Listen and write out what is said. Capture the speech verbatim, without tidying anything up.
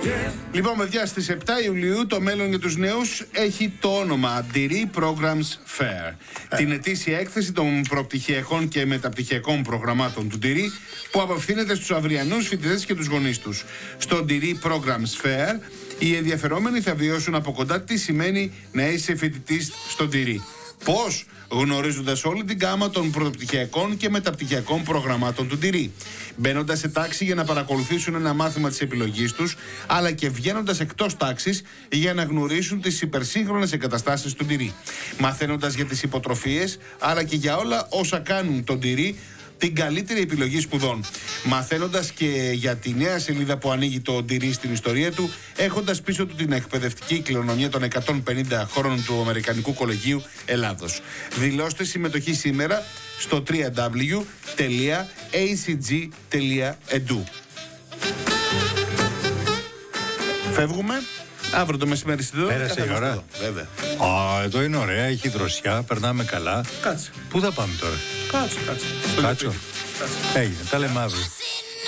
Λοιπόν, παιδιά, στις επτά Ιουλίου το μέλλον για τους νέους έχει το όνομα Ντυρί Programs Fair. Ε. Την ετήσια έκθεση των προπτυχιακών και μεταπτυχιακών προγραμμάτων του Ντυρί που απευθύνεται στους αυριανούς φοιτητές και τους γονείς τους. Στο Ντυρί Programs Fair οι ενδιαφερόμενοι θα βιώσουν από κοντά τι σημαίνει να είσαι φοιτητής στο Ντυρί. Πώς? Γνωρίζοντας όλη την γάμα των προπτυχιακών και μεταπτυχιακών προγραμμάτων του Ντυρί. Μπαίνοντας σε τάξη για να παρακολουθήσουν ένα μάθημα της επιλογής τους, αλλά και βγαίνοντας εκτός τάξης για να γνωρίσουν τις υπερσύγχρονες εγκαταστάσεις του Ντυρί. Μαθαίνοντας για τις υποτροφίες, αλλά και για όλα όσα κάνουν τον Ντυρί την καλύτερη επιλογή σπουδών. Μαθαίνοντας και για τη νέα σελίδα που ανοίγει το Ντυρί στην ιστορία του, έχοντας πίσω του την εκπαιδευτική κληρονομιά των εκατόν πενήντα χρόνων του Αμερικανικού Κολεγίου Ελλάδος. Δηλώστε συμμετοχή σήμερα στο double-u double-u double-u τελεία έι σι τζι τελεία ι ντι γιου. Φεύγουμε. Αύριο το μεσημέρι στην δώδεκα. Πέρασε η ώρα. Βέβαια. Α, εδώ είναι ωραία, έχει δροσιά, περνάμε καλά. Κάτσε. Πού θα πάμε τώρα? Κάτσε, κάτσε. Κάτσο. Έγινε, τα λέμε αύριο.